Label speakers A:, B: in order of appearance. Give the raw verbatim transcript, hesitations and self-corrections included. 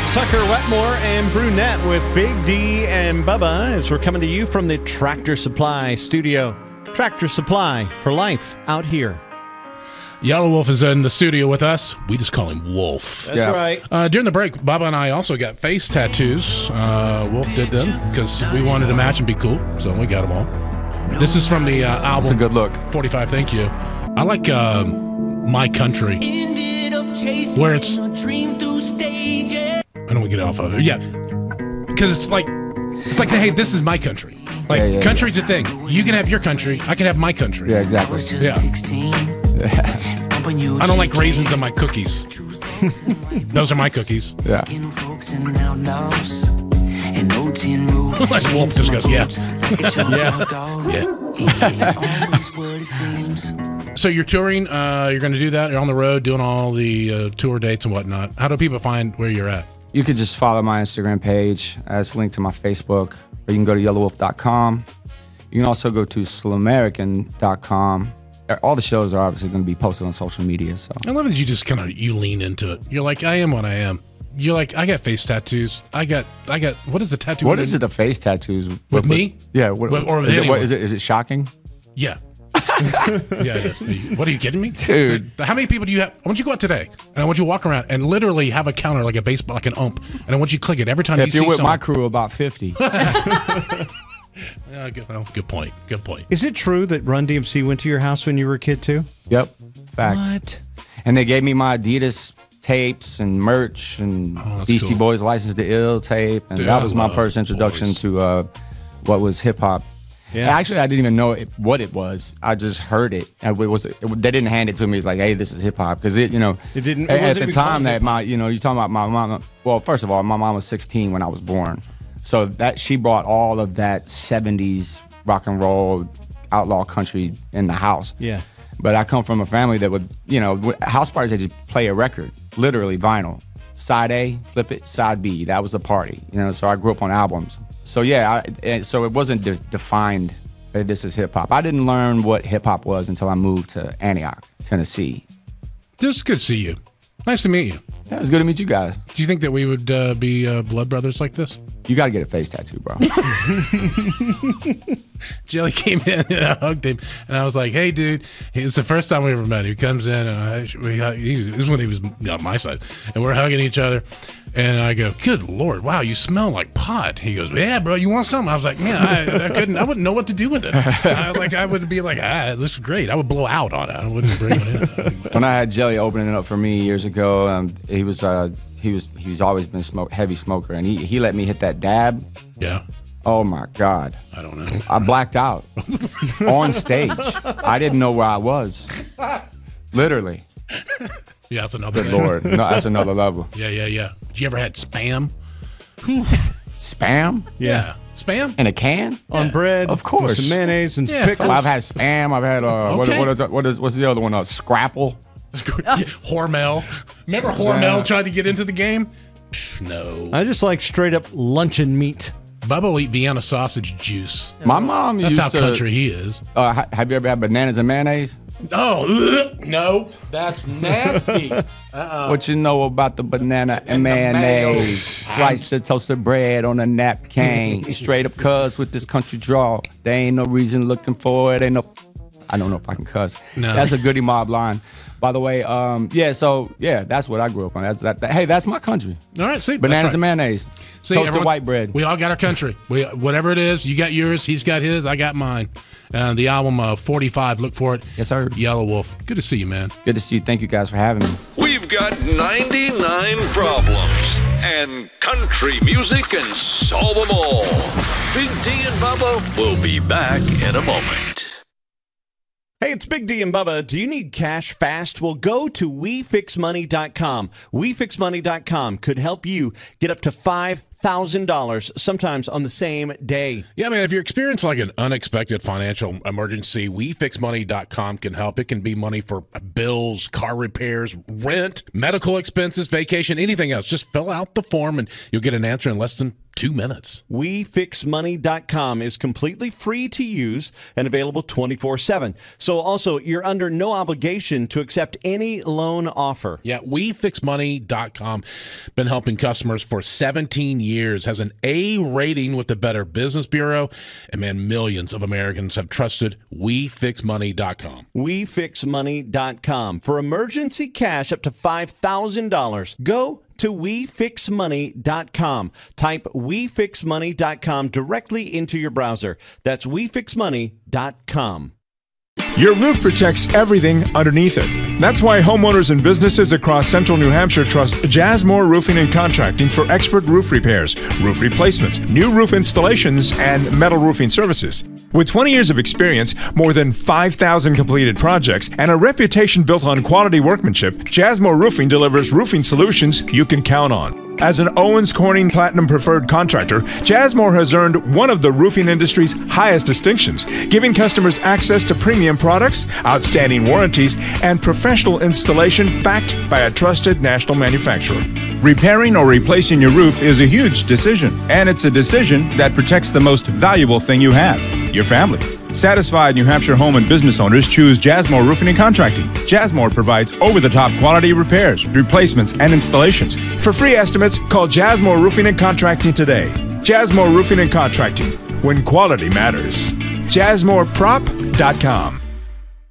A: It's Tucker Wetmore and Brunette with Big D and Bubba as we're coming to you from the Tractor Supply studio. Tractor Supply for life out here.
B: Yellow Wolf is in the studio with us. We just call him Wolf.
A: That's yeah. right.
B: Uh, during the break, Bubba and I also got face tattoos. Uh, Wolf did them because we wanted to match and be cool, so we got them all. This is from the uh, album.
C: It's a good look.
B: forty-five, thank you. I like uh, My Country, where it's... I don't want to get off of it. Yeah, because it's like, it's like, hey, this is my country. Like,
C: yeah, yeah,
B: country's
C: yeah.
B: a thing. You can have your country. I can have my country.
C: Yeah, exactly.
B: Yeah. I don't like raisins on my cookies. Those are my cookies.
C: Yeah.
B: Unless Wolf just goes, yeah. yeah. yeah. So you're touring. Uh, you're going to do that. You're on the road doing all the uh, tour dates and whatnot. How do people find where you're at?
C: You could just follow my Instagram page. It's linked to my Facebook. Or you can go to yellow wolf dot com. You can also go to slamerican dot com. All the shows are obviously going to be posted on social media. So
B: I love that you just kind of you lean into it. You're like, I am what I am. You're like, I got face tattoos. I got, I got. What is the tattoo?
C: What is it? The face tattoos
B: with,
C: with
B: me?
C: Yeah. What,
B: with, or with
C: is, it, what,
B: anyone.
C: is it? Is it shocking?
B: Yeah. yeah. It is. What are you kidding me,
C: dude?
B: How many people do you have? I want you to go out today, and I want you to walk around and literally have a counter like a baseball, like an ump, and I want you to click it every time
C: if
B: you see
C: you're with
B: someone.
C: my crew, about fifty.
B: Yeah, good, well, good point. Good point.
A: Is it true that Run D M C went to your house when you were a kid too?
C: Yep. Fact.
A: What?
C: And they gave me my Adidas tapes and merch and
B: oh,
C: Beastie
B: cool.
C: Boys License to Ill tape, and
B: Dude,
C: that
B: I
C: was my
B: love
C: first introduction
B: boys.
C: to uh, what was hip hop.
A: Yeah.
C: Actually, I didn't even know it, what it was. I just heard it. And it was it, they didn't hand it to me. It's like, hey, this is hip hop, because it, you know,
A: It didn't- it
C: at
A: wasn't
C: the
A: even
C: time
A: called
C: that
A: hip-hop.
C: my, you know, you're talking about my mom. Well, first of all, my mom was sixteen when I was born, so that she brought all of that seventies rock and roll, outlaw country in the house.
A: Yeah.
C: But I come from a family that would, you know, house parties, they just play a record, literally vinyl. Side A, flip it, side B. That was the party, you know, so I grew up on albums. So yeah, I, and so it wasn't de- defined that this is hip hop. I didn't learn what hip hop was until I moved to Antioch, Tennessee.
B: Just good to see you. Nice to meet you.
C: Yeah, it was good to meet you guys.
B: Do you think that we would uh, be uh, blood brothers like this?
C: You got to get a face tattoo, bro.
B: Jelly came in and I hugged him, and I was like, "Hey, dude!" It's the first time we ever met. He comes in, and I, we, he's, this is when he was on my side, and we're hugging each other. And I go, "Good Lord, wow, you smell like pot." He goes, "Yeah, bro, you want some?" I was like, "Man, I, I couldn't, I wouldn't know what to do with it. I, like, I would be like, ah, this is great. I would blow out on it. I wouldn't bring it in."
C: When I had Jelly opening it up for me years ago, um, he was uh, he was he's always been a smoke, heavy smoker, and he he let me hit that dab.
B: Yeah.
C: Oh my God.
B: I don't know.
C: I blacked out on stage. I didn't know where I was. Literally.
B: Yeah, that's another.
C: Good
B: thing.
C: Lord. No, that's another level.
B: Yeah, yeah, yeah. Did you ever had Spam?
C: Spam?
B: Yeah. Spam?
C: In a can?
A: On bread.
C: Of course.
A: With some mayonnaise and
B: Yeah.
A: pickles.
C: I've had Spam. I've had, uh, what,
B: Okay.
C: what is, what is, what's the other one? Uh, Scrapple?
B: Hormel. Remember Hormel tried to get into the game? No.
A: I just like straight up luncheon meat.
B: Bubba will eat Vienna sausage juice.
C: My mom
B: That's
C: used
B: how
C: to.
B: country he is.
C: Uh, ha- have you ever had bananas and mayonnaise?
B: Oh, ugh, no. That's nasty. Uh-uh.
C: What you know about the banana and,
B: And the
C: mayonnaise?
B: mayo.
C: Slice of toasted bread on a napkin. Straight up cuss with this country draw. There ain't no reason looking for it. Ain't no. I don't know if I can cuss.
B: No.
C: That's a Goody Mob line. By the way, um, yeah, so, yeah, that's what I grew up on. That's that. that hey, that's my country.
B: All right, see.
C: Bananas
B: that's
C: and
B: right.
C: mayonnaise.
B: See,
C: Toasted
B: everyone-
C: white bread.
B: We all got our country. We Whatever it is, you got yours, he's got his, I got mine. Uh, the album uh, forty-five, look for it.
C: Yes, sir.
B: Yellow Wolf. Good to see you, man.
C: Good to see you. Thank you guys for having me.
D: We've got ninety-nine problems and country music can solve them all. Big D and Bubba will be back in a moment.
A: Hey, it's Big D and Bubba. Do you need cash fast? Well, go to we fix money dot com. we fix money dot com could help you get up to five thousand dollars, sometimes on the same day.
B: Yeah, man, if you're experiencing like an unexpected financial emergency, we fix money dot com can help. It can be money for bills, car repairs, rent, medical expenses, vacation, anything else. Just fill out the form and you'll get an answer in less than two minutes.
A: we fix money dot com is completely free to use and available twenty-four seven. So also, you're under no obligation to accept any loan offer.
B: Yeah, we fix money dot com. Been helping customers for seventeen years. Has an A rating with the Better Business Bureau. And man, millions of Americans have trusted we fix money dot com.
A: we fix money dot com. For emergency cash up to five thousand dollars, go to we fix money dot com. Type we fix money dot com directly into your browser. That's we fix money dot com.
E: Your roof protects everything underneath it. That's why homeowners and businesses across central New Hampshire trust Jasmore Roofing and Contracting for expert roof repairs, roof replacements, new roof installations, and metal roofing services. With twenty years of experience, more than five thousand completed projects, and a reputation built on quality workmanship, Jasmore Roofing delivers roofing solutions you can count on. As an Owens Corning Platinum Preferred Contractor, Jasmore has earned one of the roofing industry's highest distinctions, giving customers access to premium products, outstanding warranties, and professional installation backed by a trusted national manufacturer.
F: Repairing or replacing your roof is a huge decision, and it's a decision that protects the most valuable thing you have, your family. Satisfied New Hampshire home and business owners choose Jasmore Roofing and Contracting. Jasmore provides over-the-top quality repairs, replacements, and installations.
E: For free estimates, call Jasmore Roofing and Contracting today. Jasmore Roofing and Contracting, when quality matters. jasmore prop dot com.